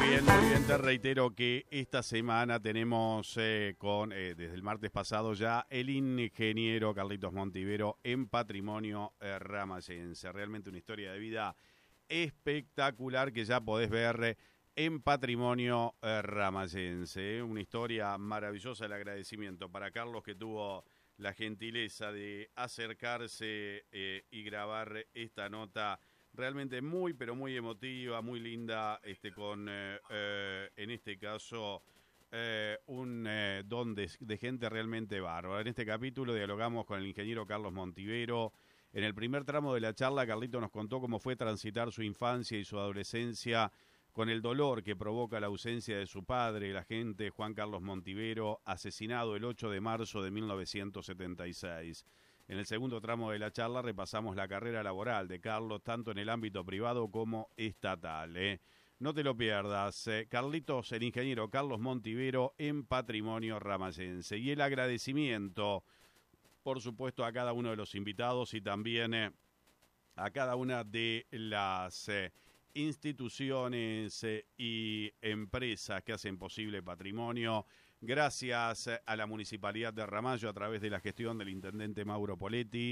muy bien. Te reitero que esta semana tenemos desde el martes pasado ya el ingeniero Carlitos Montivero en Patrimonio Ramayense. Realmente una historia de vida espectacular que ya podés ver en Patrimonio Ramayense. Una historia maravillosa, el agradecimiento para Carlos que tuvo la gentileza de acercarse y grabar esta nota realmente muy, pero muy emotiva, muy linda, con, en este caso, un don de gente realmente bárbara. En este capítulo dialogamos con el ingeniero Carlos Montivero. En el primer tramo de la charla, Carlito nos contó cómo fue transitar su infancia y su adolescencia con el dolor que provoca la ausencia de su padre, el agente Juan Carlos Montivero, asesinado el 8 de marzo de 1976. En el segundo tramo de la charla repasamos la carrera laboral de Carlos, tanto en el ámbito privado como estatal. No te lo pierdas. Carlitos, el ingeniero Carlos Montivero en Patrimonio Ramayense. Y el agradecimiento, por supuesto, a cada uno de los invitados y también a cada una de las instituciones y empresas que hacen posible Patrimonio. Gracias a la Municipalidad de Ramallo a través de la gestión del intendente Mauro Poletti.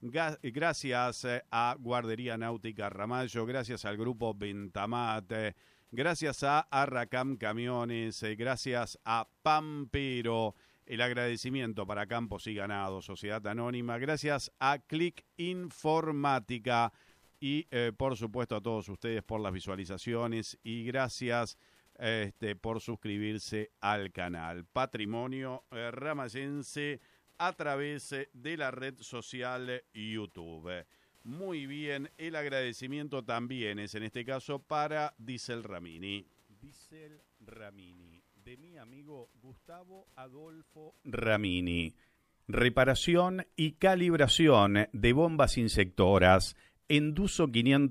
Gracias a Guardería Náutica Ramallo. Gracias al grupo Ventamat. Gracias a Arracam Camiones. Gracias a Pampero. El agradecimiento para Campos y Ganado, Sociedad Anónima. Gracias a Click Informática. Y por supuesto a todos ustedes por las visualizaciones. Y gracias por suscribirse al canal Patrimonio Ramayense a través de la red social YouTube. Muy bien, el agradecimiento también es en este caso para Diesel Ramini. Diesel Ramini, de mi amigo Gustavo Adolfo Ramini. Reparación y calibración de bombas inyectoras. Enduso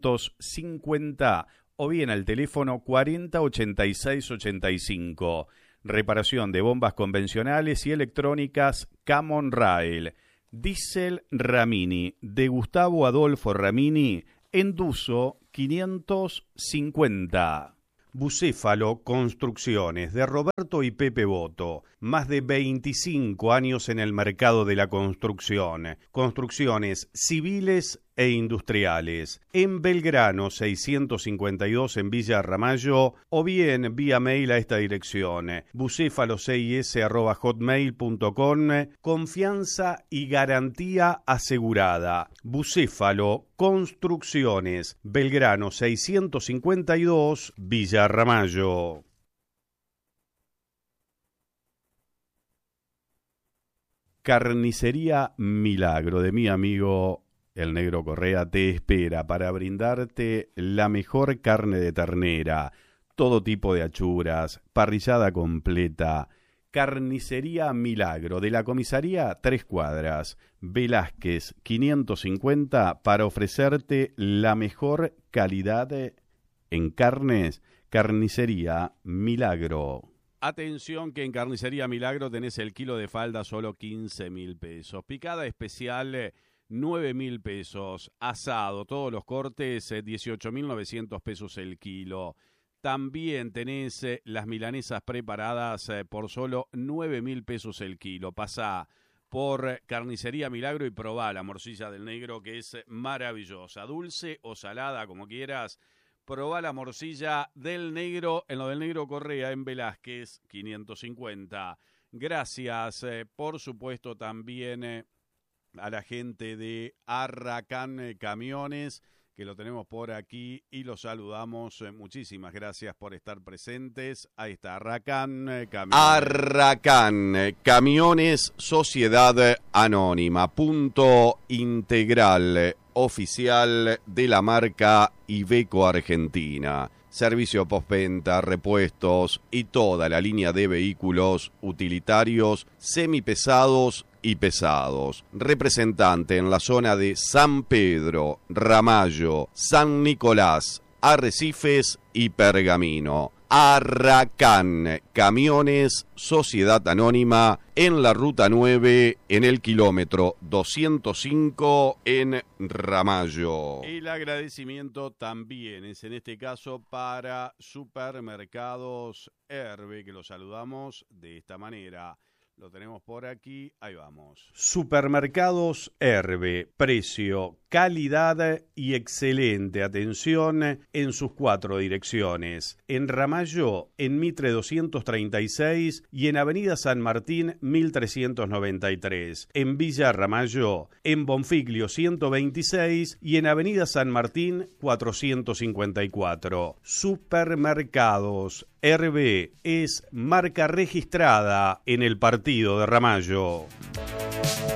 550 o bien al teléfono 40 86 85. Reparación de bombas convencionales y electrónicas Camon Rail. Diesel Ramini, de Gustavo Adolfo Ramini, Enduso 550. Bucéfalo Construcciones, de Roberto y Pepe Boto. Más de 25 años en el mercado de la construcción. Construcciones civiles e industriales. En Belgrano 652 en Villa Ramallo o bien vía mail a esta dirección bucéfalo6s@hotmail.com. Confianza y garantía asegurada. Bucéfalo Construcciones, Belgrano 652 Villa Ramallo. Carnicería Milagro, de mi amigo el Negro Correa, te espera para brindarte la mejor carne de ternera, todo tipo de achuras, parrillada completa. Carnicería Milagro, de la comisaría 3 cuadras, Velázquez 550, para ofrecerte la mejor calidad en carnes. Carnicería Milagro. Atención que en Carnicería Milagro tenés el kilo de falda solo 15.000 pesos. Picada especial 9.000 pesos. Asado, todos los cortes 18.900 pesos el kilo. También tenés las milanesas preparadas por solo 9.000 pesos el kilo. Pasá por Carnicería Milagro y probá la morcilla del negro, que es maravillosa. Dulce o salada, como quieras. Probá la morcilla del negro, en lo del Negro Correa, en Velázquez 550. Gracias, por supuesto, también a la gente de Arracán Camiones, que lo tenemos por aquí y los saludamos. Muchísimas gracias por estar presentes. Ahí está, Arracán Camiones. Arracán Camiones, Sociedad Anónima, punto integral oficial de la marca Iveco Argentina. Servicio postventa, repuestos y toda la línea de vehículos utilitarios, semipesados y pesados. Representante en la zona de San Pedro, Ramallo, San Nicolás, Arrecifes y Pergamino. Arracán, Camiones Sociedad Anónima, en la Ruta 9, en el kilómetro 205 en Ramallo. El agradecimiento también es en este caso para Supermercados Herbe, que lo saludamos de esta manera. Lo tenemos por aquí, ahí vamos. Supermercados Herbe, precio, calidad y excelente atención en sus 4 direcciones. En Ramallo, en Mitre 236 y en Avenida San Martín 1393. En Villa Ramallo, en Bonfiglio 126 y en Avenida San Martín 454. Supermercados Herbe es marca registrada en el partido de Ramallo.